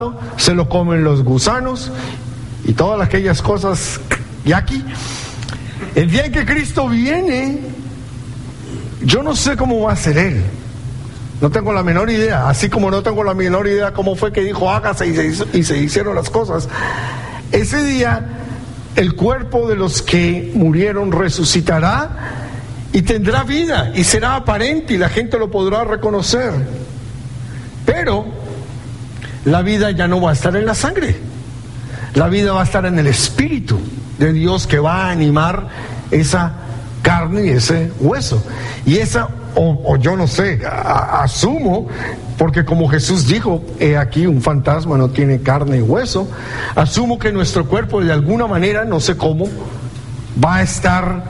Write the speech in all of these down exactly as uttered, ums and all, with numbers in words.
se lo comen los gusanos y todas aquellas cosas yaqui. El día en que Cristo viene, yo no sé cómo va a ser Él. No tengo la menor idea, así como no tengo la menor idea cómo fue que dijo hágase y se, hizo, y se hicieron las cosas. Ese día el cuerpo de los que murieron resucitará y tendrá vida y será aparente y la gente lo podrá reconocer. Pero la vida ya no va a estar en la sangre, la vida va a estar en el Espíritu de Dios que va a animar esa carne y ese hueso. Y esa, o, o yo no sé, a, asumo, porque como Jesús dijo, he aquí un fantasma no tiene carne y hueso, asumo que nuestro cuerpo de alguna manera, no sé cómo, va a estar,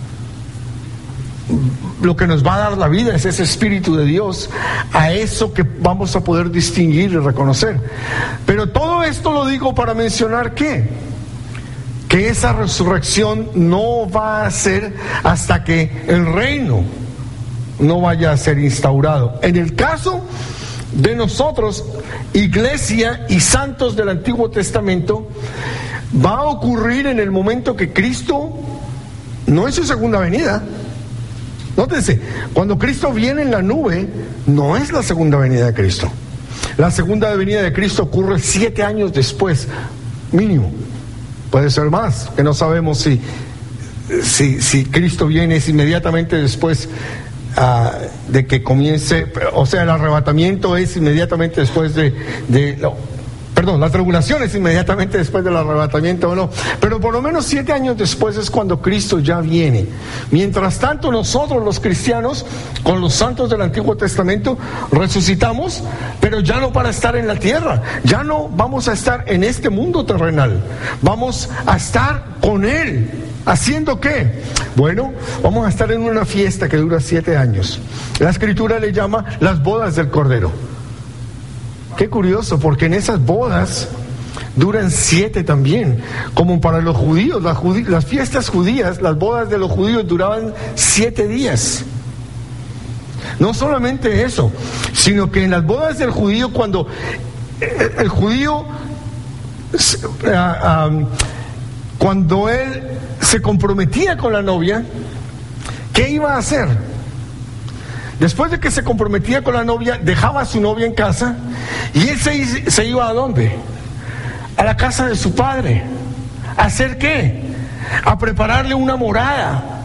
lo que nos va a dar la vida es ese Espíritu de Dios, a eso que vamos a poder distinguir y reconocer. Pero todo esto lo digo para mencionar que que esa resurrección no va a ser hasta que el reino no vaya a ser instaurado. En el caso de nosotros, iglesia y santos del Antiguo Testamento, va a ocurrir en el momento que Cristo, no es su segunda venida. Nótense, cuando Cristo viene en la nube, no es la segunda venida de Cristo. La segunda venida de Cristo ocurre siete años después, mínimo. Puede ser más, que no sabemos si, si, si Cristo viene es inmediatamente después uh, de que comience, o sea, el arrebatamiento es inmediatamente después de, de no, perdón, la tribulación es inmediatamente después del arrebatamiento o no, pero por lo menos siete años después es cuando Cristo ya viene. Mientras tanto, nosotros los cristianos, con los santos del Antiguo Testamento, resucitamos, pero ya no para estar en la tierra, ya no vamos a estar en este mundo terrenal, vamos a estar con Él. ¿Haciendo qué? Bueno, vamos a estar en una fiesta que dura siete años. La Escritura le llama las bodas del Cordero. Qué curioso, porque en esas bodas duran siete también, como para los judíos, las, judí- las fiestas judías, las bodas de los judíos duraban siete días. No solamente eso, sino que en las bodas del judío, cuando el, el judío, uh, um, cuando él se comprometía con la novia, ¿qué iba a hacer? Después de que se comprometía con la novia, dejaba a su novia en casa y él se, se iba ¿a dónde? A la casa de su padre. ¿A hacer qué? A prepararle una morada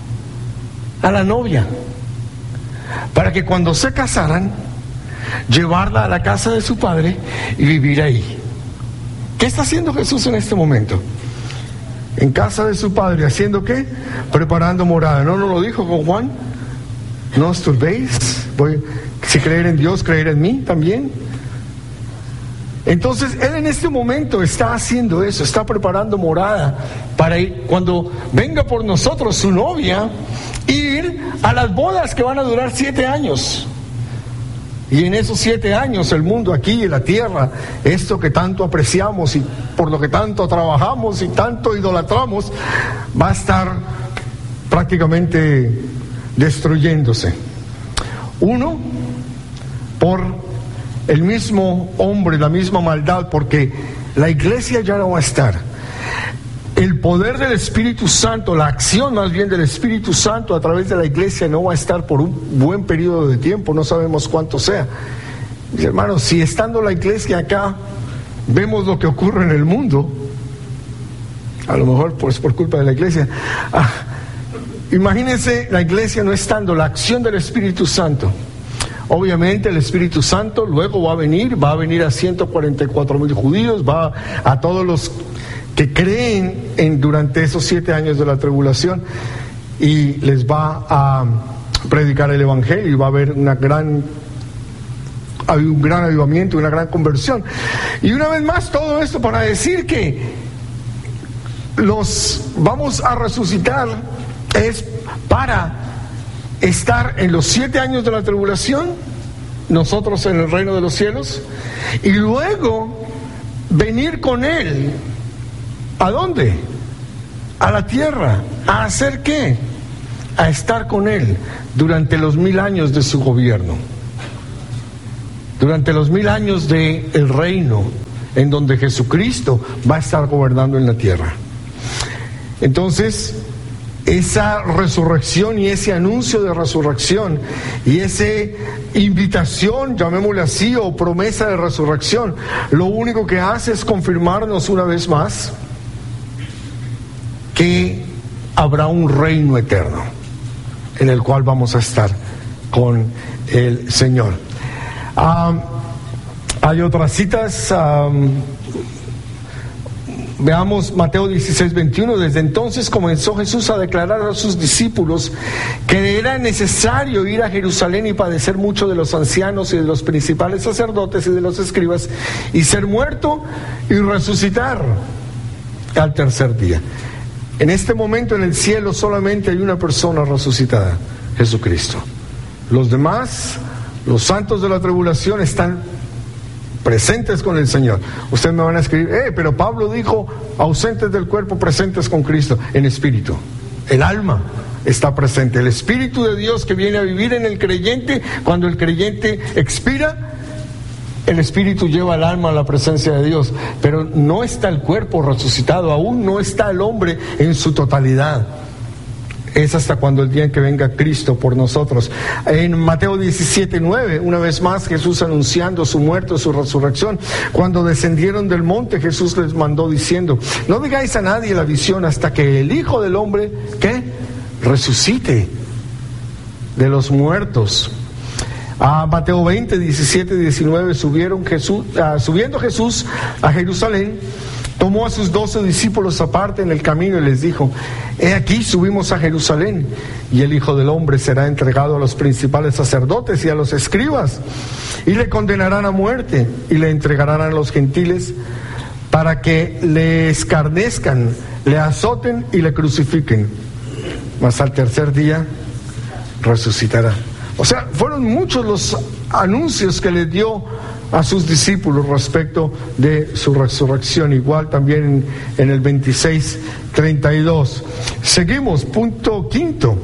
a la novia, para que cuando se casaran, llevarla a la casa de su padre y vivir ahí. ¿Qué está haciendo Jesús en este momento? En casa de su padre, ¿haciendo qué? Preparando morada. ¿No nos lo dijo con Juan? No os turbéis, voy, si creer en Dios, creer en mí también. Entonces Él en este momento está haciendo eso, está preparando morada para ir, cuando venga por nosotros su novia, ir a las bodas que van a durar siete años. Y en esos siete años el mundo aquí en la tierra, esto que tanto apreciamos y por lo que tanto trabajamos y tanto idolatramos, va a estar prácticamente destruyéndose. Uno, por el mismo hombre, la misma maldad, porque la iglesia ya no va a estar. El poder del Espíritu Santo, la acción más bien del Espíritu Santo a través de la iglesia no va a estar por un buen periodo de tiempo, no sabemos cuánto sea. Mis hermanos, si estando la iglesia acá vemos lo que ocurre en el mundo, a lo mejor pues por culpa de la iglesia, ah, imagínense la iglesia no estando, la acción del Espíritu Santo. Obviamente el Espíritu Santo luego va a venir, va a venir a ciento cuarenta y cuatro mil judíos, va a todos los que creen en durante esos siete años de la tribulación y les va a predicar el Evangelio y va a haber una gran, un gran avivamiento, una gran conversión. Y una vez más todo esto para decir que los vamos a resucitar es para estar en los siete años de la tribulación, nosotros en el reino de los cielos, y luego venir con Él. ¿A dónde? A la tierra. ¿A hacer qué? A estar con Él durante los mil años de su gobierno. durante los mil años del reino, en donde Jesucristo va a estar gobernando en la tierra. Entonces, esa resurrección y ese anuncio de resurrección y esa invitación, llamémosle así, o promesa de resurrección, lo único que hace es confirmarnos una vez más que habrá un reino eterno en el cual vamos a estar con el Señor. Um, hay otras citas. Um, Veamos Mateo dieciséis, veintiuno. Desde entonces comenzó Jesús a declarar a sus discípulos que era necesario ir a Jerusalén y padecer mucho de los ancianos y de los principales sacerdotes y de los escribas, y ser muerto y resucitar al tercer día. En este momento en el cielo solamente hay una persona resucitada, Jesucristo. Los demás, los santos de la tribulación, están presentes con el Señor. Ustedes me van a escribir, eh, pero Pablo dijo ausentes del cuerpo, presentes con Cristo, en espíritu. El alma está presente. El Espíritu de Dios que viene a vivir en el creyente, cuando el creyente expira, el Espíritu lleva al alma a la presencia de Dios, pero no está el cuerpo resucitado, aún no está el hombre en su totalidad. Es hasta cuando el día en que venga Cristo por nosotros. En Mateo diecisiete, nueve, una vez más Jesús anunciando su muerte, su resurrección. Cuando descendieron del monte, Jesús les mandó diciendo: no digáis a nadie la visión hasta que el Hijo del Hombre, ¿qué? Resucite de los muertos. A Mateo veinte, diecisiete, diecinueve, subieron Jesús, uh, subiendo Jesús a Jerusalén, tomó a sus doce discípulos aparte en el camino y les dijo: he aquí subimos a Jerusalén, y el Hijo del Hombre será entregado a los principales sacerdotes y a los escribas, y le condenarán a muerte, y le entregarán a los gentiles para que le escarnezcan, le azoten y le crucifiquen, mas al tercer día resucitará. O sea, fueron muchos los anuncios que le dio a sus discípulos respecto de su resurrección. Igual también en, en el veintiséis, treinta y dos. Seguimos, punto quinto,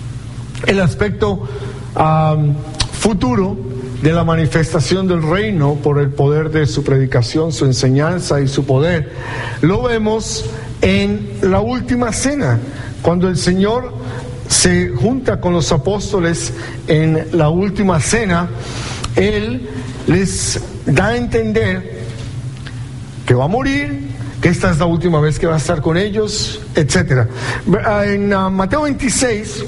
el aspecto um, futuro de la manifestación del reino por el poder de su predicación, su enseñanza y su poder. Lo vemos en la última cena, cuando el Señor se junta con los apóstoles en la última cena. Él les da a entender que va a morir, que esta es la última vez que va a estar con ellos, etcétera. En uh, Mateo veintiséis,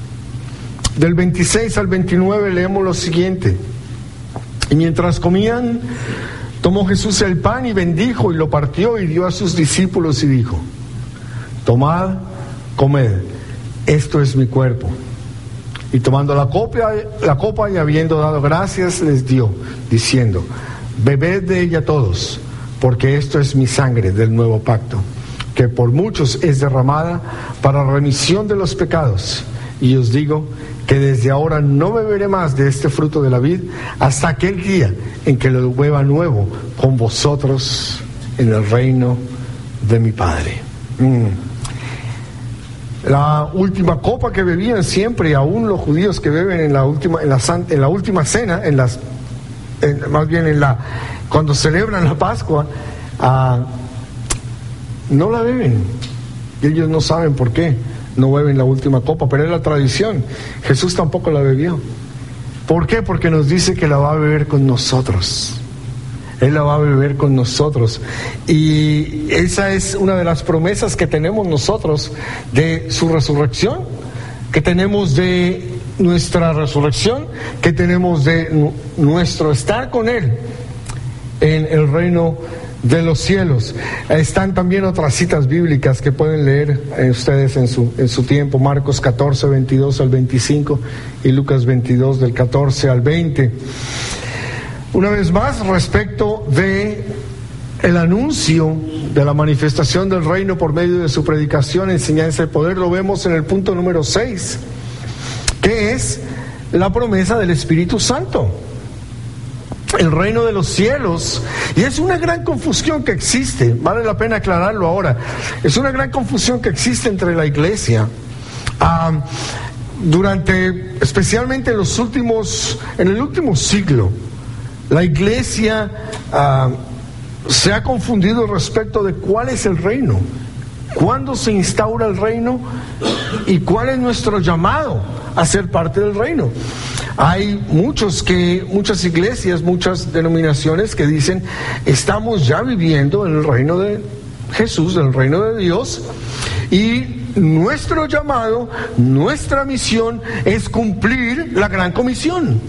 del veintiséis al veintinueve, leemos lo siguiente: y mientras comían, tomó Jesús el pan y bendijo y lo partió y dio a sus discípulos y dijo: tomad, comed, esto es mi cuerpo. Y tomando la copa, la copa y habiendo dado gracias, les dio, diciendo: bebed de ella todos, porque esto es mi sangre del nuevo pacto, que por muchos es derramada para remisión de los pecados. Y os digo que desde ahora no beberé más de este fruto de la vid hasta aquel día en que lo beba nuevo con vosotros en el reino de mi Padre. Mm. La última copa que bebían siempre, aún los judíos que beben en la última, en la, en la última cena, en las, en, más bien en la, cuando celebran la Pascua, uh, no la beben. Y ellos no saben por qué no beben la última copa, pero es la tradición. Jesús tampoco la bebió. ¿Por qué? Porque nos dice que la va a beber con nosotros. Él la va a beber con nosotros. Y esa es una de las promesas que tenemos nosotros de su resurrección, que tenemos de nuestra resurrección, que tenemos de nuestro estar con Él en el reino de los cielos. Están también otras citas bíblicas que pueden leer ustedes en su, en su tiempo: Marcos catorce, veintidós al veinticinco y Lucas veintidós, del catorce al veinte. Una vez más, respecto de el anuncio de la manifestación del reino por medio de su predicación, enseñanza y poder, lo vemos en el punto número seis, que es la promesa del Espíritu Santo, el reino de los cielos. Y es una gran confusión que existe, vale la pena aclararlo ahora, es una gran confusión que existe entre la iglesia. Um, durante, especialmente en los últimos, en el último siglo, La iglesia uh, se ha confundido respecto de cuál es el reino, cuándo se instaura el reino y cuál es nuestro llamado a ser parte del reino. Hay muchos que, muchas iglesias, muchas denominaciones que dicen, estamos ya viviendo en el reino de Jesús, en el reino de Dios, y nuestro llamado, nuestra misión es cumplir la gran comisión.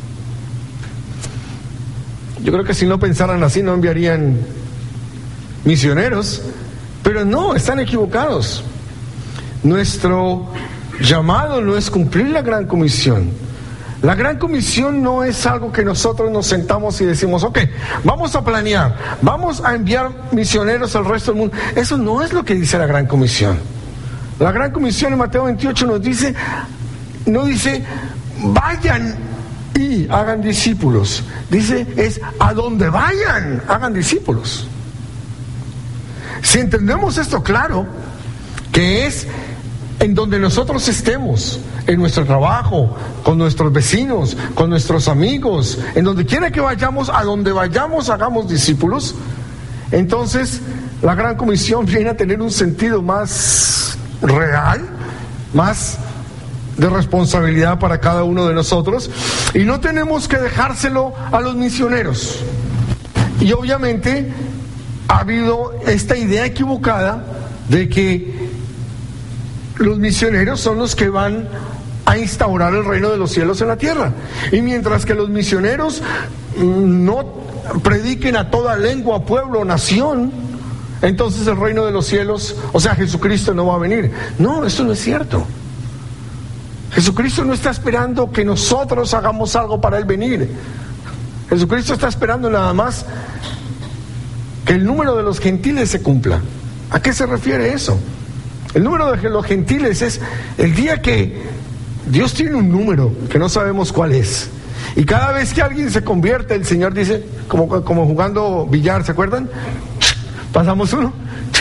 Yo creo que si no pensaran así no enviarían misioneros, pero no, están equivocados. Nuestro llamado no es cumplir la gran comisión. La gran comisión no es algo que nosotros nos sentamos y decimos, ok, vamos a planear, vamos a enviar misioneros al resto del mundo. Eso no es lo que dice la gran comisión. La gran comisión en Mateo veintiocho nos dice, no dice, vayan y hagan discípulos. Dice, es a donde vayan, hagan discípulos. Si entendemos esto claro, que es en donde nosotros estemos, en nuestro trabajo, con nuestros vecinos, con nuestros amigos, en donde quiera que vayamos, a donde vayamos, hagamos discípulos, entonces la gran comisión viene a tener un sentido más real, más de responsabilidad para cada uno de nosotros, y no tenemos que dejárselo a los misioneros. Y obviamente ha habido esta idea equivocada de que los misioneros son los que van a instaurar el reino de los cielos en la tierra, y mientras que los misioneros no prediquen a toda lengua, pueblo, nación, entonces el reino de los cielos, o sea, Jesucristo no va a venir. No, esto no es cierto. Jesucristo no está esperando que nosotros hagamos algo para Él venir. Jesucristo está esperando nada más que el número de los gentiles se cumpla. ¿A qué se refiere eso? El número de los gentiles es el día que Dios tiene un número que no sabemos cuál es. Y cada vez que alguien se convierte, el Señor dice, como, como jugando billar, ¿se acuerdan? Pasamos uno.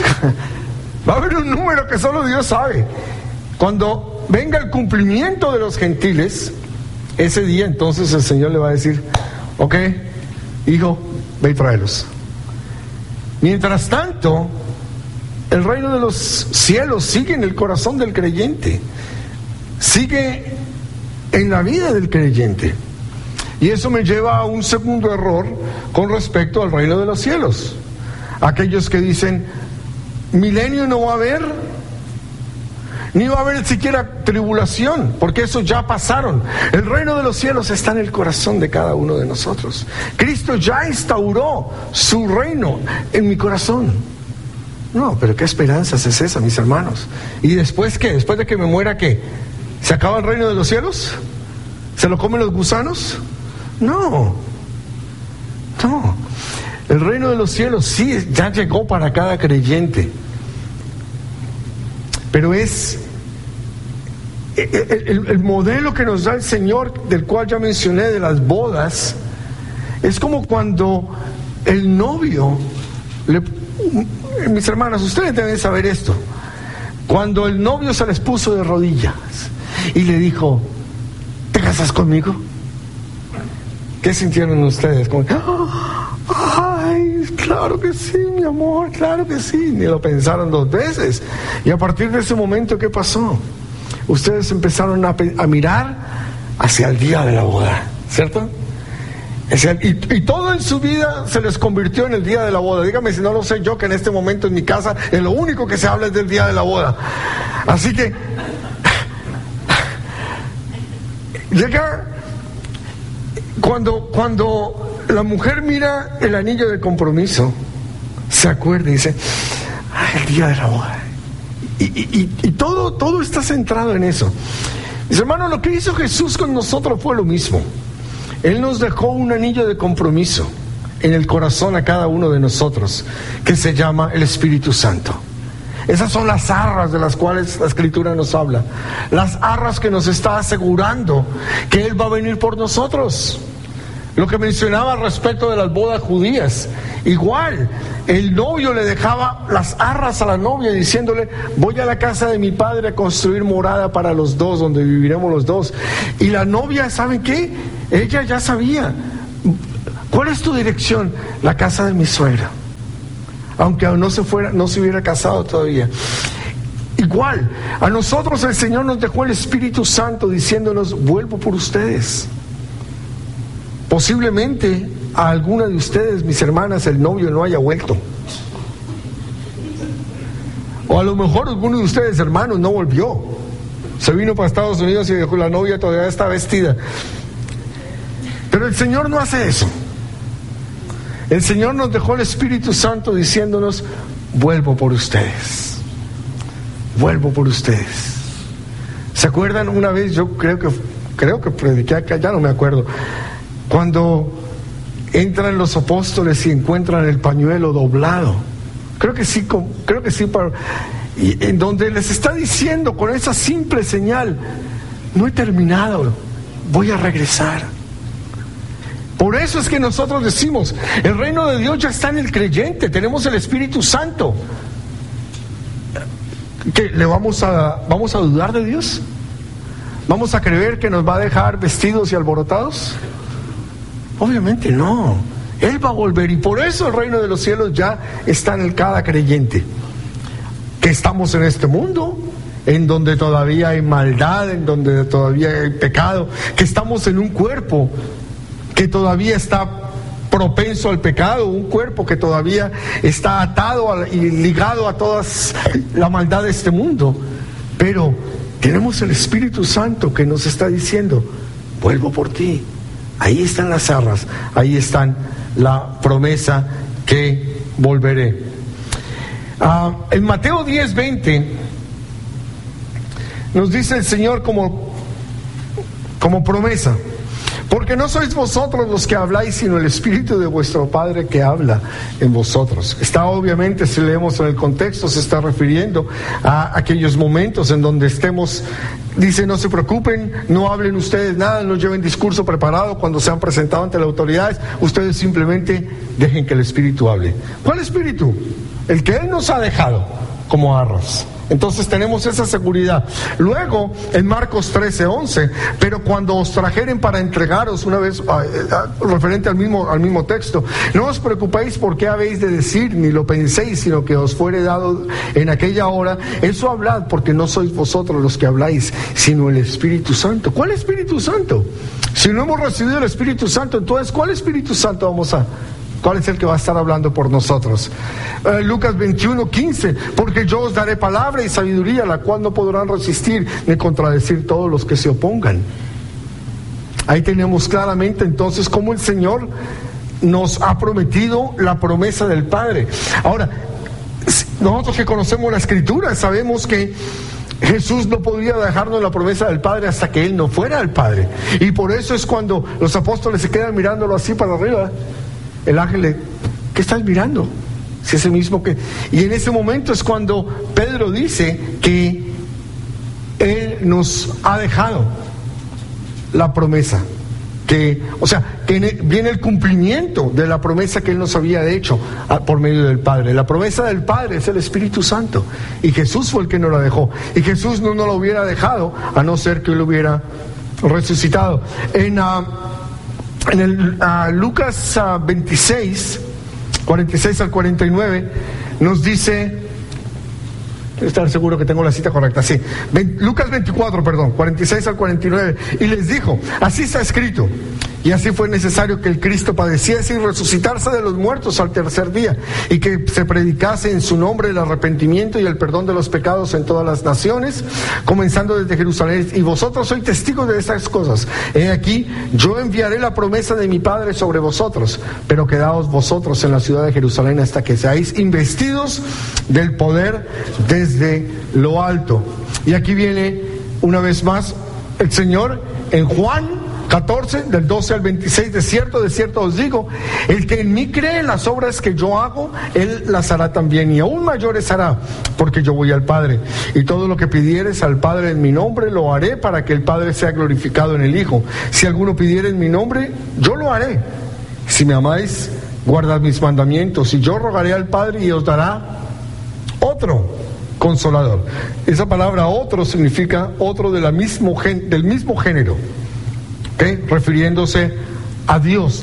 Va a haber un número que solo Dios sabe. Cuando venga el cumplimiento de los gentiles, ese día entonces el Señor le va a decir, ok, hijo, ve y tráelos. Mientras tanto, el reino de los cielos sigue en el corazón del creyente, sigue en la vida del creyente. Y eso me lleva a un segundo error con respecto al reino de los cielos. Aquellos que dicen, milenio no va a haber, ni va a haber siquiera tribulación, porque eso ya pasaron. El reino de los cielos está en el corazón de cada uno de nosotros. Cristo ya instauró su reino en mi corazón. No, pero qué esperanzas es esa, mis hermanos. ¿Y después qué? ¿Después de que me muera qué? ¿Se acaba el reino de los cielos? ¿Se lo comen los gusanos? No, no. El reino de los cielos sí ya llegó para cada creyente, pero es el, el, el modelo que nos da el Señor, del cual ya mencioné, de las bodas. Es como cuando el novio le, mis hermanas, ustedes deben saber esto, cuando el novio se les puso de rodillas y le dijo, ¿te casas conmigo? ¿Qué sintieron ustedes? Como, ay, claro que sí, mi amor, claro que sí. Ni lo pensaron dos veces. Y a partir de ese momento, ¿qué pasó? Ustedes empezaron a, a mirar hacia el día de la boda, ¿cierto? Y, y todo en su vida se les convirtió en el día de la boda. Dígame si no lo sé yo, que en este momento en mi casa en lo único que se habla es del día de la boda. Así que llega cuando, cuando la mujer mira el anillo de compromiso, se acuerda y dice, ay, el día de la boda. Y, y, y todo, todo está centrado en eso. Mis hermanos, lo que hizo Jesús con nosotros fue lo mismo. Él nos dejó un anillo de compromiso en el corazón a cada uno de nosotros, que se llama el Espíritu Santo. Esas son las arras de las cuales la Escritura nos habla. Las arras que nos está asegurando que Él va a venir por nosotros. Lo que mencionaba respecto de las bodas judías, igual, el novio le dejaba las arras a la novia diciéndole, voy a la casa de mi padre a construir morada para los dos, donde viviremos los dos. Y la novia, ¿saben qué? Ella ya sabía, ¿Cuál es tu dirección? La casa de mi suegra. Aunque no se fuera, no se hubiera casado todavía. Igual, a nosotros el Señor nos dejó el Espíritu Santo diciéndonos, vuelvo por ustedes. Posiblemente a alguna de ustedes, mis hermanas, el novio no haya vuelto. O a lo mejor alguno de ustedes, hermanos, no volvió. Se vino para Estados Unidos y dejó la novia, todavía está vestida. Pero el Señor no hace eso. El Señor nos dejó el Espíritu Santo diciéndonos, vuelvo por ustedes. Vuelvo por ustedes. ¿Se acuerdan una vez? Yo creo que creo que prediqué acá, ya no me acuerdo. Cuando entran los apóstoles y encuentran el pañuelo doblado. Creo que sí, creo que sí, para, y en donde les está diciendo con esa simple señal, no he terminado, voy a regresar. Por eso es que nosotros decimos, el reino de Dios ya está en el creyente, tenemos el Espíritu Santo. ¿Qué, le vamos a, vamos a dudar de Dios? ¿Vamos a creer que nos va a dejar vestidos y alborotados? Obviamente no. Él va a volver, y por eso el reino de los cielos ya está en cada creyente. Que estamos en este mundo en donde todavía hay maldad, en donde todavía hay pecado, que estamos en un cuerpo que todavía está propenso al pecado, un cuerpo que todavía está atado a, y ligado a toda la maldad de este mundo. Pero tenemos el Espíritu Santo que nos está diciendo, vuelvo por ti. Ahí están las arras, ahí están la promesa que volveré. Uh, en Mateo diez, veinte nos dice el Señor como, como promesa, porque no sois vosotros los que habláis, sino el Espíritu de vuestro Padre que habla en vosotros. Está obviamente, si leemos en el contexto, se está refiriendo a aquellos momentos en donde estemos, dice, no se preocupen, no hablen ustedes nada, no lleven discurso preparado cuando sean presentados ante las autoridades, ustedes simplemente dejen que el Espíritu hable. ¿Cuál Espíritu? El que Él nos ha dejado como arras. Entonces tenemos esa seguridad. Luego, en Marcos trece, once, pero cuando os trajeren para entregaros, una vez, uh, referente al mismo, al mismo texto, no os preocupéis por qué habéis de decir, ni lo penséis, sino que os fuere dado en aquella hora, eso hablad, porque no sois vosotros los que habláis, sino el Espíritu Santo. ¿Cuál Espíritu Santo? Si no hemos recibido el Espíritu Santo, entonces, ¿cuál Espíritu Santo vamos a...? ¿Cuál es el que va a estar hablando por nosotros? Uh, Lucas veintiuno, quince, porque yo os daré palabra y sabiduría, la cual no podrán resistir ni contradecir todos los que se opongan. Ahí tenemos claramente entonces cómo el Señor nos ha prometido la promesa del Padre. Ahora, nosotros que conocemos la Escritura sabemos que Jesús no podía dejarnos la promesa del Padre hasta que Él no fuera el Padre. Y por eso es cuando los apóstoles se quedan mirándolo así para arriba. El ángel le, ¿qué estás mirando? Si es el mismo que... Y en ese momento es cuando Pedro dice que Él nos ha dejado la promesa. Que, o sea, que viene el cumplimiento de la promesa que Él nos había hecho por medio del Padre. La promesa del Padre es el Espíritu Santo. Y Jesús fue el que nos la dejó. Y Jesús no nos lo hubiera dejado a no ser que Él hubiera resucitado. En... Uh, En el uh, Lucas uh, veintiséis, cuarenta y seis al cuarenta y nueve, nos dice, quiero estar seguro que tengo la cita correcta, sí, Lucas veinticuatro, perdón, cuarenta y seis al cuarenta y nueve, y les dijo, así está escrito, y así fue necesario que el Cristo padeciese y resucitarse de los muertos al tercer día, y que se predicase en su nombre el arrepentimiento y el perdón de los pecados en todas las naciones, comenzando desde Jerusalén, y vosotros sois testigos de estas cosas. He aquí, yo enviaré la promesa de mi Padre sobre vosotros, pero quedaos vosotros en la ciudad de Jerusalén hasta que seáis investidos del poder desde lo alto. Y aquí viene una vez más el Señor en Juan catorce, del doce al veintiséis, de cierto, de cierto os digo, el que en mí cree en las obras que yo hago, él las hará también, y aún mayores hará, porque yo voy al Padre, y todo lo que pidieres al Padre en mi nombre, lo haré para que el Padre sea glorificado en el Hijo. Si alguno pidiere en mi nombre, yo lo haré. Si me amáis, guardad mis mandamientos, y yo rogaré al Padre y os dará otro Consolador. Esa palabra otro significa otro de la mismo gen, del mismo género, ¿okay? Refiriéndose a Dios,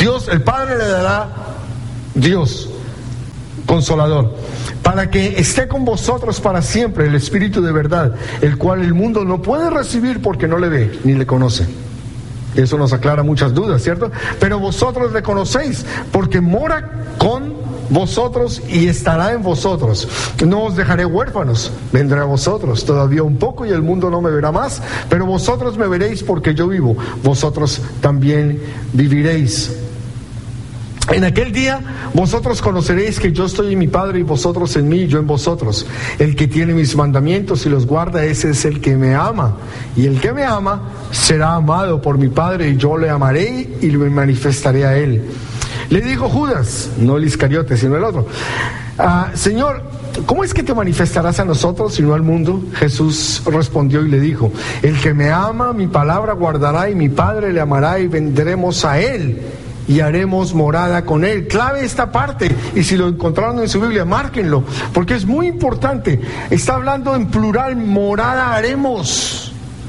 Dios, el Padre le dará Dios, Consolador, para que esté con vosotros para siempre el Espíritu de verdad, el cual el mundo no puede recibir porque no le ve ni le conoce. Eso nos aclara muchas dudas, ¿cierto? Pero vosotros le conocéis, porque mora con vosotros y estará en vosotros. No os dejaré huérfanos, vendré a vosotros todavía un poco y el mundo no me verá más, pero vosotros me veréis porque yo vivo, vosotros también viviréis. En aquel día vosotros conoceréis que yo estoy en mi Padre y vosotros en mí y yo en vosotros. El que tiene mis mandamientos y los guarda, ese es el que me ama. Y el que me ama será amado por mi Padre y yo le amaré y me manifestaré a él. Le dijo Judas, no el Iscariote sino el otro, ah, Señor, ¿cómo es que te manifestarás a nosotros y no al mundo? Jesús respondió y le dijo, el que me ama, mi palabra guardará y mi Padre le amará y vendremos a él y haremos morada con él. Clave esta parte, y si lo encontraron en su Biblia, márquenlo, porque es muy importante. Está hablando en plural, morada haremos.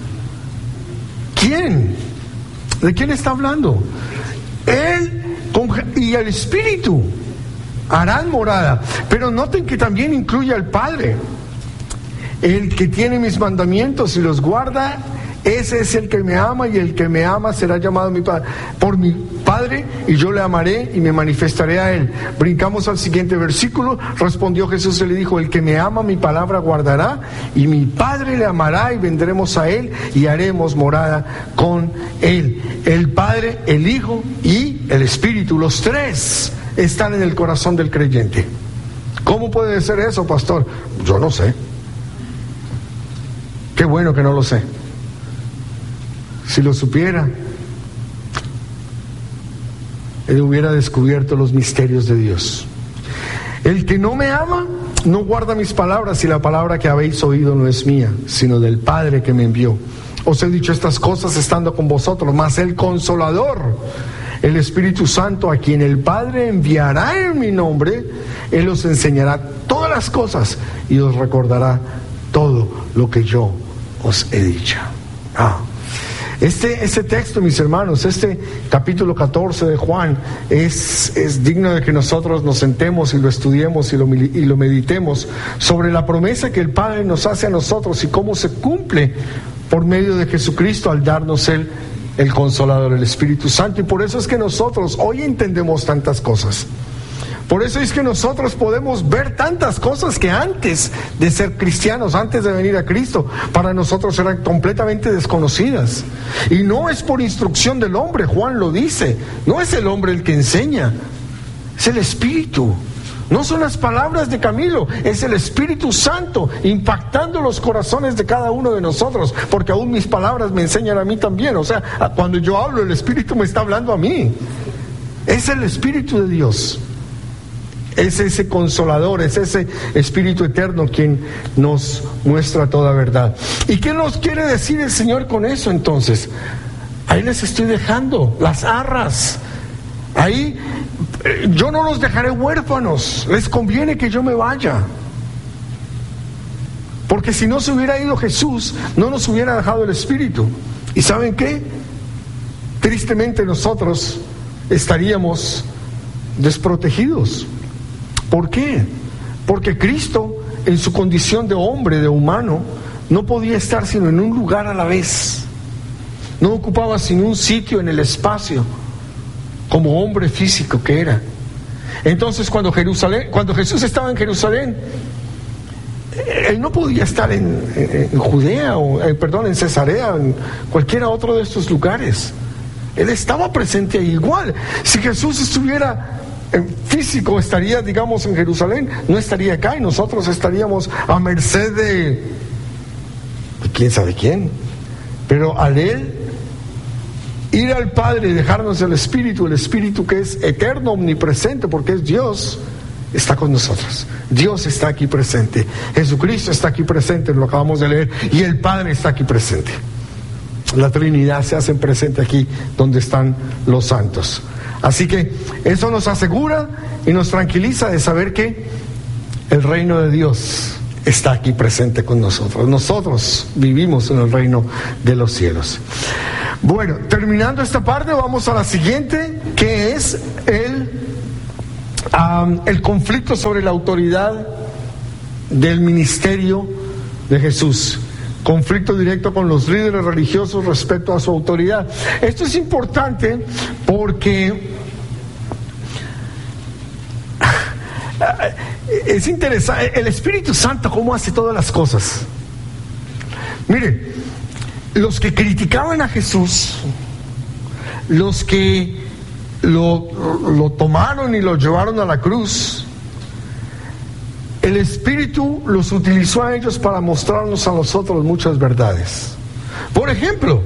¿Quién? ¿De quién está hablando? Él y el Espíritu harán morada, pero noten que también incluye al Padre. El que tiene mis mandamientos y los guarda, ese es el que me ama, y el que me ama será llamado mi padre, por mi Padre, y yo le amaré y me manifestaré a él. Brincamos al siguiente versículo. Respondió Jesús y le dijo, el que me ama, mi palabra guardará, y mi Padre le amará, y vendremos a él y haremos morada con él. El Padre, el Hijo y el Espíritu, los tres están en el corazón del creyente. ¿Cómo puede ser eso, pastor? Yo no sé. Qué bueno que no lo sé. Si lo supiera, él hubiera descubierto los misterios de Dios. El que no me ama, no guarda mis palabras, y la palabra que habéis oído no es mía, sino del Padre que me envió. Os he dicho estas cosas estando con vosotros, mas el Consolador, el Espíritu Santo, a quien el Padre enviará en mi nombre, Él os enseñará todas las cosas y os recordará todo lo que yo os he dicho. Ah. Este, este texto, mis hermanos, este capítulo catorce de Juan es, es digno de que nosotros nos sentemos y lo estudiemos y lo, y lo meditemos sobre la promesa que el Padre nos hace a nosotros y cómo se cumple por medio de Jesucristo al darnos Él, el Consolador, el Espíritu Santo. Y por eso es que nosotros hoy entendemos tantas cosas. Por eso es que nosotros podemos ver tantas cosas que antes de ser cristianos, antes de venir a Cristo, para nosotros eran completamente desconocidas. Y no es por instrucción del hombre, Juan lo dice, no es el hombre el que enseña, es el Espíritu. No son las palabras de Camilo, es el Espíritu Santo impactando los corazones de cada uno de nosotros, porque aún mis palabras me enseñan a mí también. O sea, cuando yo hablo, el Espíritu me está hablando a mí. Es el Espíritu de Dios. Es ese Consolador, es ese Espíritu Eterno quien nos muestra toda verdad. ¿Y qué nos quiere decir el Señor con eso entonces? Ahí les estoy dejando las arras. Ahí eh, yo no los dejaré huérfanos. Les conviene que yo me vaya. Porque si no se hubiera ido Jesús, no nos hubiera dejado el Espíritu. ¿Y saben qué? Tristemente nosotros estaríamos desprotegidos. ¿Por qué? Porque Cristo, en su condición de hombre, de humano, no podía estar sino en un lugar a la vez. No ocupaba sino un sitio en el espacio, como hombre físico que era. Entonces, cuando Jerusalén, cuando Jesús estaba en Jerusalén, él no podía estar en, en, en Judea o, eh, perdón, en Cesarea, en cualquiera otro de estos lugares. Él estaba presente ahí igual. Si Jesús estuviera en físico, estaría, digamos, en Jerusalén, no estaría acá y nosotros estaríamos a merced de, de quién sabe quién. Pero al Él ir al Padre y dejarnos el Espíritu, el Espíritu que es eterno, omnipresente, porque es Dios, está con nosotros. Dios está aquí presente, Jesucristo está aquí presente, lo acabamos de leer, y el Padre está aquí presente. La Trinidad se hace presente aquí donde están los santos. Así que eso nos asegura y nos tranquiliza de saber que el reino de Dios está aquí presente con nosotros. Nosotros vivimos en el reino de los cielos. Bueno, terminando esta parte, vamos a la siguiente, que es el, um, el conflicto sobre la autoridad del ministerio de Jesús. Conflicto directo con los líderes religiosos respecto a su autoridad. Esto es importante porque es interesante. El Espíritu Santo, ¿cómo hace todas las cosas? Mire, los que criticaban a Jesús, los que lo, lo tomaron y lo llevaron a la cruz, el Espíritu los utilizó a ellos para mostrarnos a nosotros muchas verdades. Por ejemplo,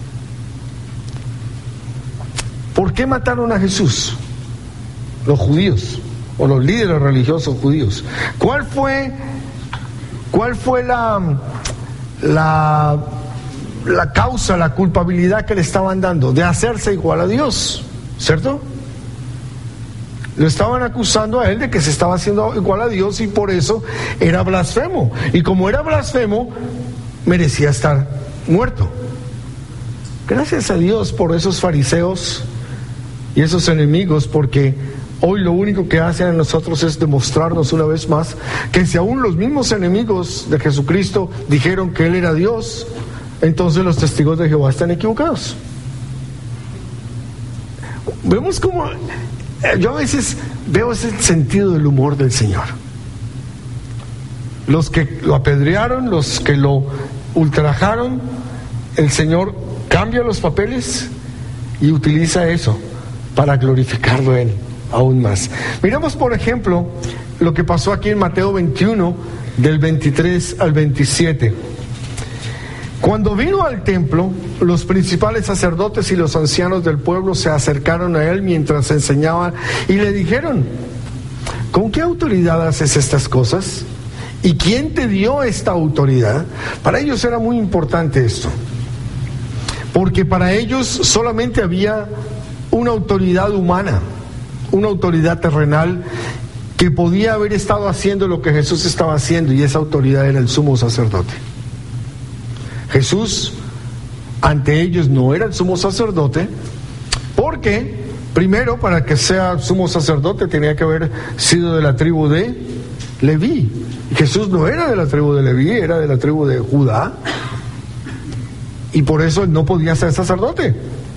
¿por qué mataron a Jesús? Los judíos, o los líderes religiosos judíos. ¿Cuál fue, cuál fue la, la, la causa, la culpabilidad que le estaban dando? De hacerse igual a Dios, ¿cierto? Lo estaban acusando a él de que se estaba haciendo igual a Dios y por eso era blasfemo. Y como era blasfemo, merecía estar muerto. Gracias a Dios por esos fariseos y esos enemigos, porque hoy lo único que hacen a nosotros es demostrarnos una vez más que si aún los mismos enemigos de Jesucristo dijeron que Él era Dios, entonces los testigos de Jehová están equivocados. Vemos como... Yo a veces veo ese sentido del humor del Señor. Los que lo apedrearon, los que lo ultrajaron, el Señor cambia los papeles y utiliza eso para glorificarlo a Él aún más. Miramos, por ejemplo, lo que pasó aquí en Mateo veintiuno, del veintitrés al veintisiete. Cuando vino al templo, los principales sacerdotes y los ancianos del pueblo se acercaron a él mientras enseñaba y le dijeron: ¿con qué autoridad haces estas cosas? ¿Y quién te dio esta autoridad? Para ellos era muy importante esto, porque para ellos solamente había una autoridad humana, una autoridad terrenal que podía haber estado haciendo lo que Jesús estaba haciendo, y esa autoridad era el sumo sacerdote. Jesús ante ellos no era el sumo sacerdote, porque primero, para que sea sumo sacerdote tenía que haber sido de la tribu de Leví. Jesús no era de la tribu de Leví, era de la tribu de Judá, y por eso él no podía ser sacerdote.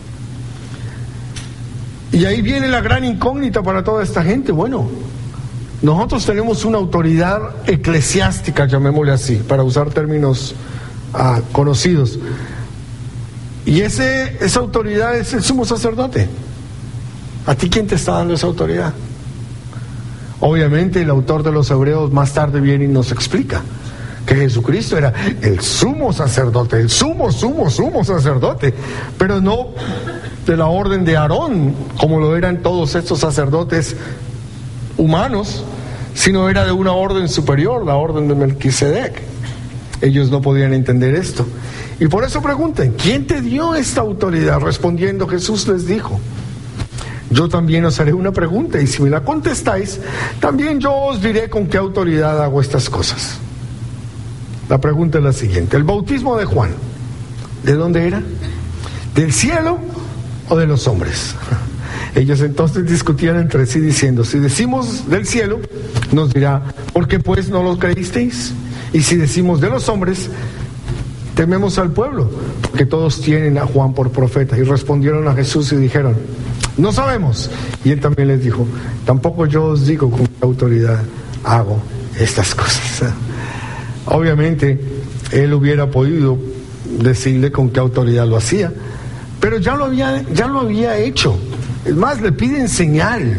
Y ahí viene la gran incógnita para toda esta gente. Bueno, nosotros tenemos una autoridad eclesiástica, llamémosle así, para usar términos Ah, conocidos, y ese, esa autoridad es el sumo sacerdote. ¿A ti quién te está dando esa autoridad? Obviamente el autor de los Hebreos más tarde viene y nos explica que Jesucristo era el sumo sacerdote, el sumo, sumo, sumo sacerdote, pero no de la orden de Aarón, como lo eran todos estos sacerdotes humanos, sino era de una orden superior, la orden de Melquisedec. Ellos no podían entender esto, y por eso preguntan: ¿quién te dio esta autoridad? Respondiendo Jesús les dijo: yo también os haré una pregunta, y si me la contestáis, también yo os diré con qué autoridad hago estas cosas. La pregunta es la siguiente: el bautismo de Juan, ¿de dónde era? ¿Del cielo o de los hombres? Ellos entonces discutían entre sí diciendo: si decimos del cielo, nos dirá: ¿por qué pues no lo creísteis? Y si decimos de los hombres, tememos al pueblo, porque todos tienen a Juan por profeta. Y respondieron a Jesús y dijeron: no sabemos. Y él también les dijo: tampoco yo os digo con qué autoridad hago estas cosas. Obviamente él hubiera podido decirle con qué autoridad lo hacía, pero ya lo había, ya lo había hecho. Es más, le piden señal.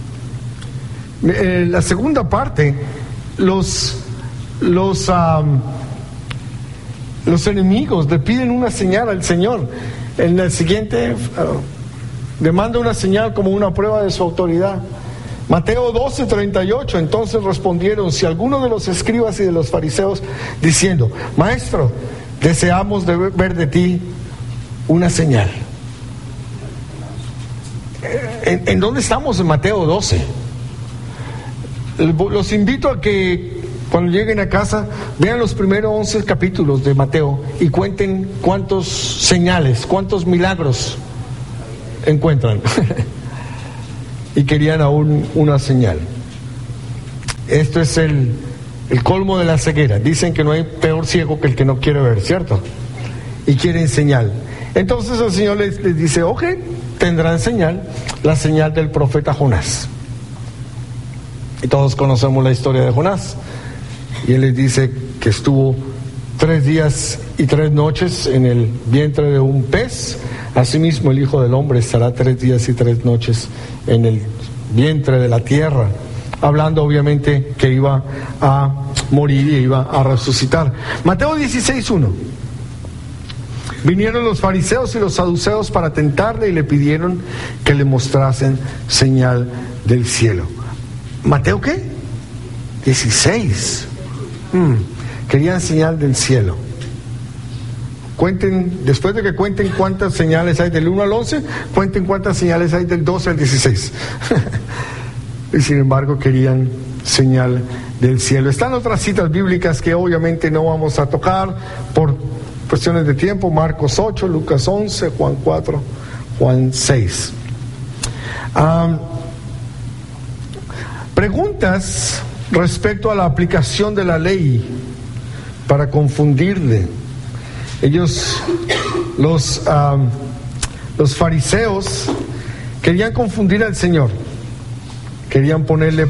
Eh, la segunda parte, los Los, um, los enemigos le piden una señal al Señor. En el siguiente uh, demanda una señal como una prueba de su autoridad. Mateo doce, treinta y ocho. Entonces respondieron: si alguno de los escribas y de los fariseos, diciendo: Maestro, deseamos de ver de ti una señal. ¿En, en dónde estamos en Mateo doce? Los invito a que cuando lleguen a casa, vean los primeros once capítulos de Mateo y cuenten cuántos señales, cuántos milagros encuentran. Y querían aún una señal. Esto es el, el colmo de la ceguera. Dicen que no hay peor ciego que el que no quiere ver, ¿cierto? Y quieren señal. Entonces el Señor les, les dice, ok, tendrán señal, la señal del profeta Jonás. Y todos conocemos la historia de Jonás. Y él les dice que estuvo tres días y tres noches en el vientre de un pez. Asimismo el Hijo del Hombre estará tres días y tres noches en el vientre de la tierra. Hablando obviamente que iba a morir y iba a resucitar. Mateo dieciséis uno. Vinieron los fariseos y los saduceos para tentarle y le pidieron que le mostrasen señal del cielo. ¿Mateo qué? dieciséis. Hmm. Querían señal del cielo. Cuenten, después de que cuenten cuántas señales hay del uno al once, cuenten cuántas señales hay del doce al dieciséis. Y sin embargo querían señal del cielo. Están otras citas bíblicas que obviamente no vamos a tocar por cuestiones de tiempo. Marcos ocho, Lucas once, Juan cuatro, Juan seis. Um, preguntas respecto a la aplicación de la ley para confundirle. Ellos, los, um, los fariseos, querían confundir al Señor. Querían ponerle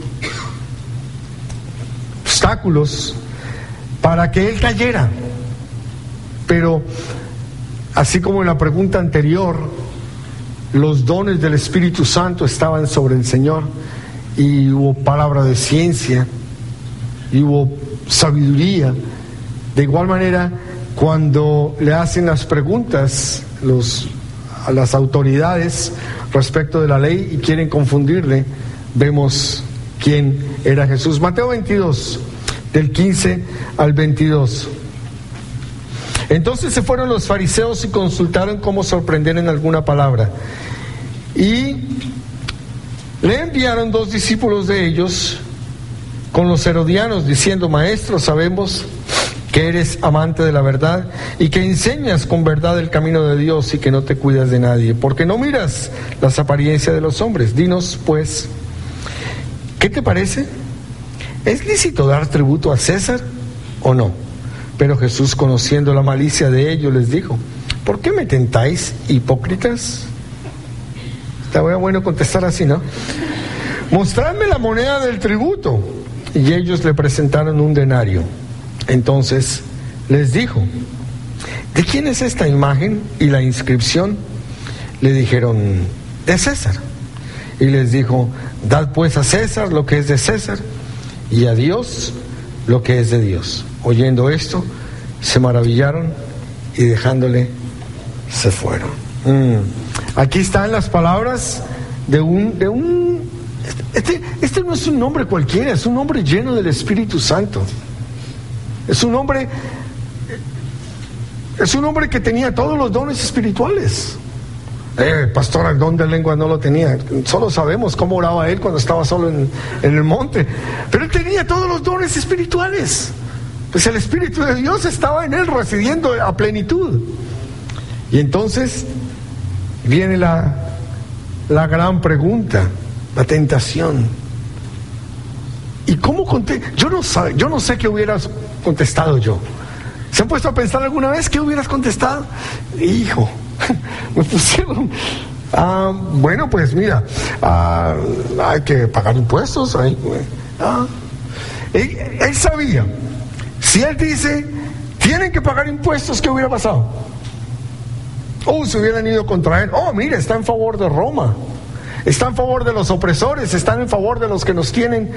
obstáculos para que Él cayera. Pero, así como en la pregunta anterior, los dones del Espíritu Santo estaban sobre el Señor, y hubo palabra de ciencia, y hubo sabiduría. De igual manera, cuando le hacen las preguntas los, a las autoridades respecto de la ley y quieren confundirle, vemos quién era Jesús. Mateo veintidós, del quince al veintidós. Entonces se fueron los fariseos y consultaron cómo sorprender en alguna palabra. Y le enviaron dos discípulos de ellos con los herodianos, diciendo: Maestro, sabemos que eres amante de la verdad y que enseñas con verdad el camino de Dios y que no te cuidas de nadie, porque no miras las apariencias de los hombres. Dinos, pues, ¿qué te parece? ¿Es lícito dar tributo a César o no? Pero Jesús, conociendo la malicia de ellos, les dijo: ¿por qué me tentáis, hipócritas? Está bueno contestar así, ¿no? Mostradme la moneda del tributo. Y ellos le presentaron un denario. Entonces les dijo: ¿de quién es esta imagen y la inscripción? Le dijeron: de César. Y les dijo: dad pues a César lo que es de César, y a Dios lo que es de Dios. Oyendo esto, se maravillaron y dejándole se fueron. Mm. Aquí están las palabras de un, de un este, este no es un hombre cualquiera, es un hombre lleno del Espíritu Santo. Es un hombre, es un hombre que tenía todos los dones espirituales. Eh, pastor, el don de lengua no lo tenía. Solo sabemos cómo oraba él cuando estaba solo en, en el monte. Pero él tenía todos los dones espirituales. Pues el Espíritu de Dios estaba en él, residiendo a plenitud. Y entonces viene la, la gran pregunta, la tentación. ¿Y cómo conté? Yo no sé, yo no sé qué hubieras contestado yo. ¿Se han puesto a pensar alguna vez qué hubieras contestado? Hijo, me pusieron. Ah, bueno, pues mira, ah, hay que pagar impuestos. Hay, ah. él, él sabía. Si él dice, tienen que pagar impuestos, ¿qué hubiera pasado? Oh, se hubieran ido contra él. Oh, mire, está en favor de Roma. Está en favor de los opresores. Están en favor de los que nos tienen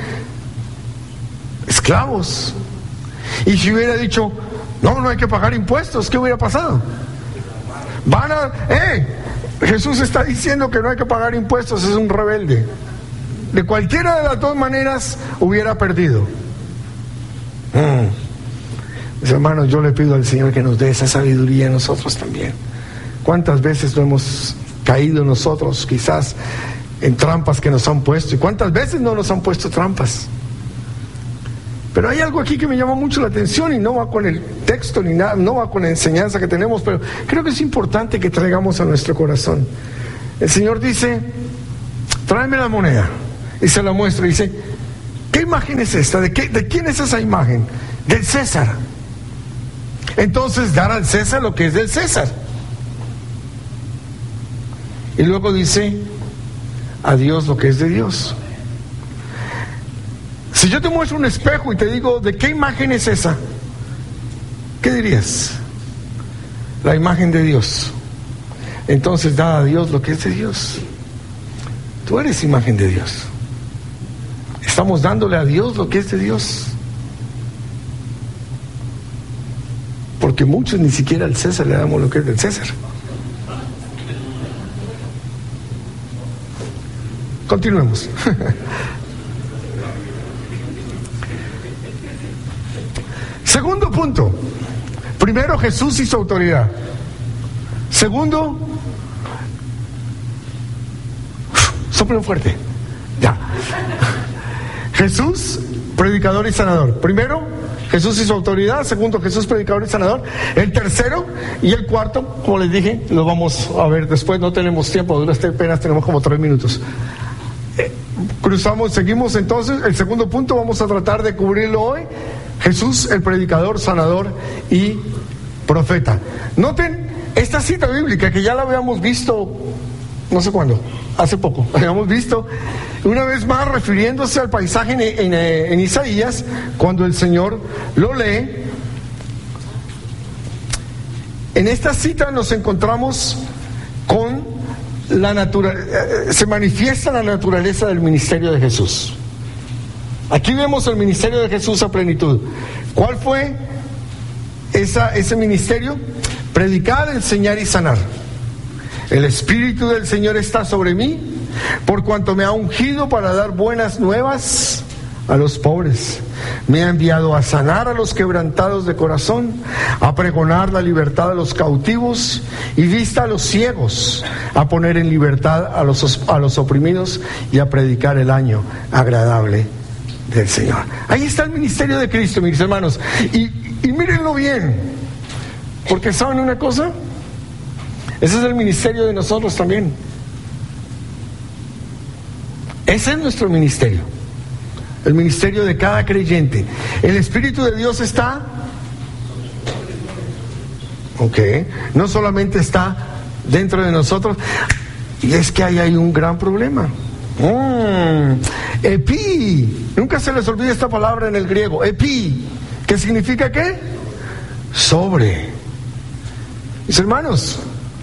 esclavos. Y si hubiera dicho, no, no hay que pagar impuestos, ¿qué hubiera pasado? Van a, eh, Jesús está diciendo que no hay que pagar impuestos, es un rebelde. De cualquiera de las dos maneras hubiera perdido. Mm. Mis hermanos, yo le pido al Señor que nos dé esa sabiduría a nosotros también. ¿Cuántas veces no hemos caído nosotros, quizás en trampas que nos han puesto? ¿Y cuántas veces no nos han puesto trampas? Pero hay algo aquí que me llama mucho la atención y no va con el texto ni nada, no va con la enseñanza que tenemos, pero creo que es importante que traigamos a nuestro corazón. El Señor dice, tráeme la moneda, y se la muestra y dice, ¿qué imagen es esta? ¿De, qué, ¿De quién es esa imagen? Del César. Entonces, dar al César lo que es del César. Y luego dice, a Dios lo que es de Dios. Si yo te muestro un espejo y te digo, ¿de qué imagen es esa? ¿Qué dirías? La imagen de Dios. Entonces, da a Dios lo que es de Dios. Tú eres imagen de Dios. Estamos dándole a Dios lo que es de Dios. Porque muchos ni siquiera al César le damos lo que es del César. Continuemos. Segundo punto. Primero, Jesús y su autoridad. Segundo, soplen fuerte. Ya. Jesús, predicador y sanador. Primero, Jesús y su autoridad. Segundo, Jesús, predicador y sanador. El tercero y el cuarto, como les dije, lo vamos a ver después. No tenemos tiempo, apenas tenemos como tres minutos. Eh, cruzamos, seguimos entonces. El segundo punto vamos a tratar de cubrirlo hoy. Jesús, el predicador, sanador y profeta. Noten esta cita bíblica que ya la habíamos visto, no sé cuándo, hace poco, la habíamos visto una vez más refiriéndose al paisaje en, en, en Isaías, cuando el Señor lo lee. En esta cita nos encontramos con la naturaleza, se manifiesta la naturaleza del ministerio de Jesús. Aquí vemos el ministerio de Jesús a plenitud. ¿Cuál fue esa, ese ministerio? Predicar, enseñar y sanar. El Espíritu del Señor está sobre mí, por cuanto me ha ungido para dar buenas nuevas a los pobres. Me ha enviado a sanar a los quebrantados de corazón, a pregonar la libertad a los cautivos y vista a los ciegos, a poner en libertad a los, a los oprimidos y a predicar el año agradable del Señor. Ahí está el ministerio de Cristo, mis hermanos, y, y mírenlo bien, porque ¿saben una cosa? Ese es el ministerio de nosotros también. Ese es nuestro ministerio, el ministerio de cada creyente. El Espíritu de Dios está, ok, no solamente está dentro de nosotros, y es que ahí hay un gran problema. Mm, epi, nunca se les olvide esta palabra en el griego, epi, ¿qué significa qué? Sobre. Mis hermanos,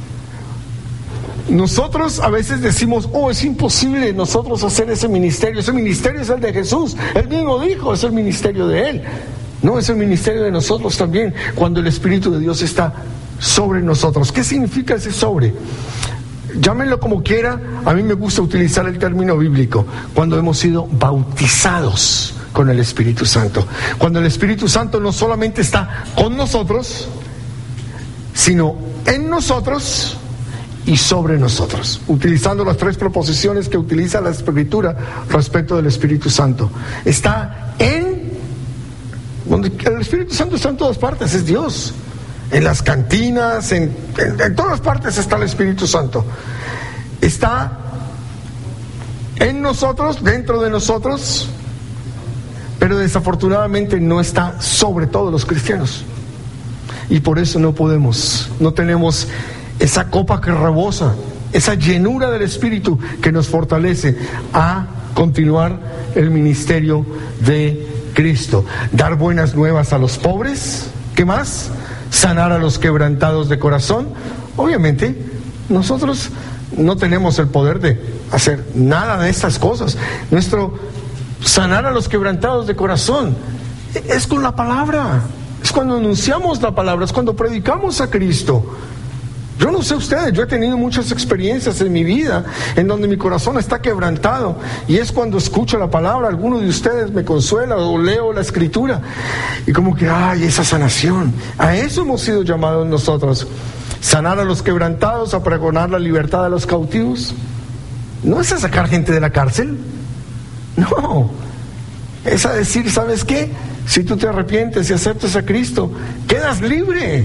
nosotros a veces decimos, oh, es imposible nosotros hacer ese ministerio, ese ministerio es el de Jesús, él mismo dijo, es el ministerio de él. No, es el ministerio de nosotros también, cuando el Espíritu de Dios está sobre nosotros. ¿Qué significa ese sobre? Llámenlo como quiera, a mí me gusta utilizar el término bíblico, cuando hemos sido bautizados con el Espíritu Santo. Cuando el Espíritu Santo no solamente está con nosotros, sino en nosotros y sobre nosotros, utilizando las tres proposiciones que utiliza la Escritura respecto del Espíritu Santo. Está en, donde el Espíritu Santo está en todas partes, es Dios. En las cantinas, en, en, en todas partes está el Espíritu Santo. Está en nosotros, dentro de nosotros, pero desafortunadamente no está sobre todos los cristianos. Y por eso no podemos, no tenemos esa copa que rebosa, esa llenura del Espíritu que nos fortalece a continuar el ministerio de Cristo. Dar buenas nuevas a los pobres. ¿Qué más? Sanar a los quebrantados de corazón. Obviamente, nosotros no tenemos el poder de hacer nada de estas cosas. Nuestro sanar a los quebrantados de corazón es con la palabra. Es cuando anunciamos la palabra, es cuando predicamos a Cristo. Yo no sé ustedes, yo he tenido muchas experiencias en mi vida en donde mi corazón está quebrantado, y es cuando escucho la palabra, alguno de ustedes me consuela o leo la Escritura y como que, ay, esa sanación. A eso hemos sido llamados nosotros, sanar a los quebrantados, a pregonar la libertad a los cautivos. No es a sacar gente de la cárcel, no, es a decir, ¿sabes qué? Si tú te arrepientes y aceptas a Cristo, quedas libre.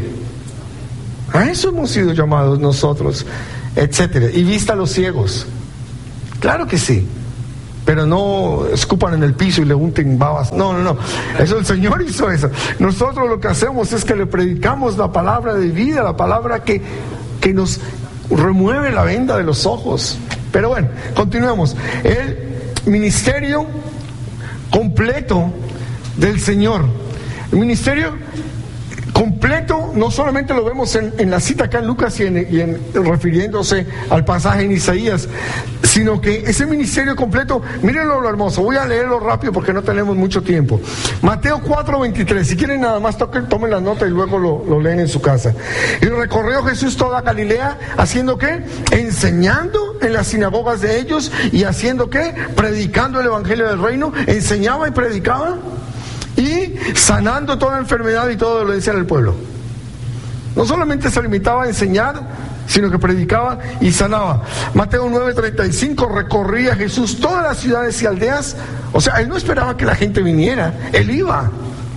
A eso hemos sido llamados nosotros, etcétera. Y vista a los ciegos. Claro que sí. Pero no escupan en el piso y le unten babas. No, no, no. Eso el Señor hizo eso. Nosotros lo que hacemos es que le predicamos la palabra de vida, la palabra que, que nos remueve la venda de los ojos. Pero bueno, continuemos. El ministerio completo del Señor. El ministerio completo no solamente lo vemos en, en la cita acá en Lucas y, en, y en, refiriéndose al pasaje en Isaías, sino que ese ministerio completo, mírenlo lo hermoso, voy a leerlo rápido porque no tenemos mucho tiempo. Mateo cuatro veintitrés, si quieren nada más toquen, tomen la nota y luego lo, lo leen en su casa. Y recorrió Jesús toda Galilea, ¿haciendo qué? Enseñando en las sinagogas de ellos y haciendo qué? Predicando el evangelio del reino, enseñaba y predicaba. Y sanando toda enfermedad y toda dolencia en el pueblo. No solamente se limitaba a enseñar, sino que predicaba y sanaba. Mateo nueve treinta y cinco, recorría Jesús todas las ciudades y aldeas. O sea, él no esperaba que la gente viniera, él iba.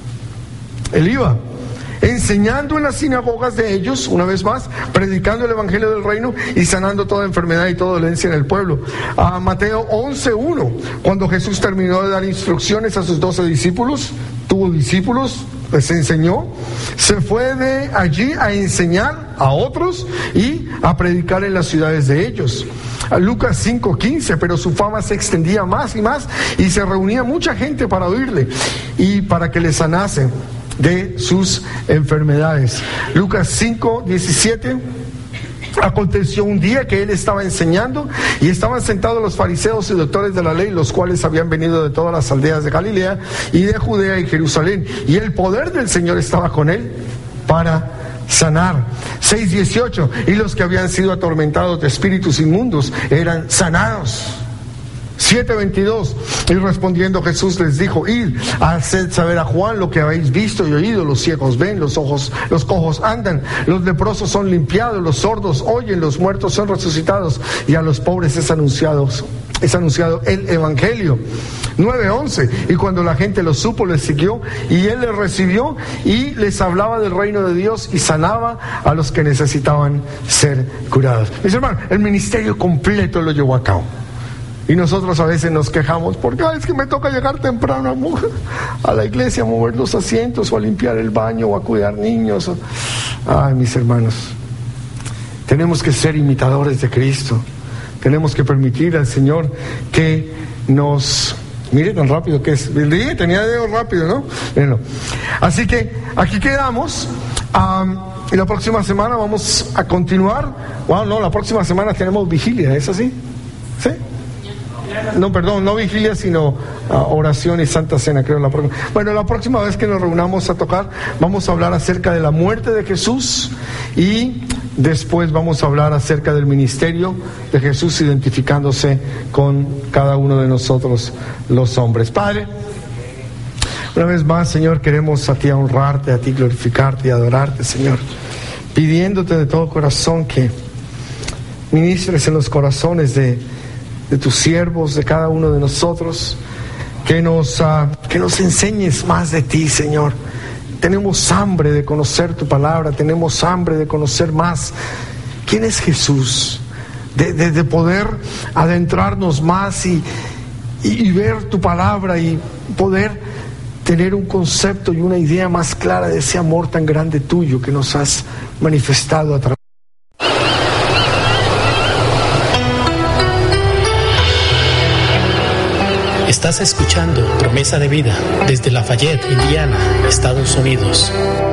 Él iba. Enseñando en las sinagogas de ellos, una vez más, predicando el evangelio del reino y sanando toda enfermedad y toda dolencia en el pueblo. A Mateo once uno, cuando Jesús terminó de dar instrucciones a sus doce discípulos, tuvo discípulos, les enseñó, se fue de allí a enseñar a otros y a predicar en las ciudades de ellos. A Lucas cinco quince, pero su fama se extendía más y más y se reunía mucha gente para oírle y para que le sanase de sus enfermedades. Lucas cinco diecisiete, aconteció un día que él estaba enseñando y estaban sentados los fariseos y doctores de la ley, los cuales habían venido de todas las aldeas de Galilea y de Judea y Jerusalén, y el poder del Señor estaba con él para sanar. Seis dieciocho, y los que habían sido atormentados de espíritus inmundos eran sanados. siete veintidós, y respondiendo Jesús les dijo: id, haced saber a Juan lo que habéis visto y oído, los ciegos ven, los ojos, los cojos andan, los leprosos son limpiados, los sordos oyen, los muertos son resucitados, y a los pobres es anunciado, es anunciado el evangelio. nueve once, y cuando la gente lo supo, les siguió, y él les recibió y les hablaba del reino de Dios y sanaba a los que necesitaban ser curados. Mis hermanos, el ministerio completo lo llevó a cabo. Y nosotros a veces nos quejamos porque ah, es que me toca llegar temprano a, a la iglesia, a mover los asientos o a limpiar el baño o a cuidar niños. Ay, mis hermanos, tenemos que ser imitadores de Cristo. Tenemos que permitir al Señor que nos... Mire tan rápido que es. Dije, tenía dedo rápido, ¿no? Bueno, así que aquí quedamos. Um, y la próxima semana vamos a continuar. Bueno, no, la próxima semana tenemos vigilia, ¿es así? ¿Sí? No, perdón, no vigilia, sino uh, oración y santa cena, creo. La próxima. Bueno, la próxima vez que nos reunamos a tocar, vamos a hablar acerca de la muerte de Jesús y después vamos a hablar acerca del ministerio de Jesús, identificándose con cada uno de nosotros los hombres. Padre, una vez más, Señor, queremos a ti honrarte, a ti glorificarte y adorarte, Señor, pidiéndote de todo corazón que ministres en los corazones de de tus siervos, de cada uno de nosotros, que nos, uh, que nos enseñes más de ti, Señor. Tenemos hambre de conocer tu palabra, tenemos hambre de conocer más quién es Jesús, de, de, de poder adentrarnos más y, y, y ver tu palabra y poder tener un concepto y una idea más clara de ese amor tan grande tuyo que nos has manifestado a través. Estás escuchando Promesa de Vida desde Lafayette, Indiana, Estados Unidos.